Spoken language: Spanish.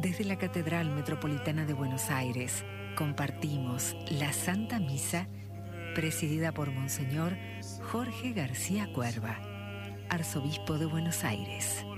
Desde la Catedral Metropolitana de Buenos Aires, compartimos la Santa Misa, presidida por Monseñor Jorge García Cuerva, Arzobispo de Buenos Aires.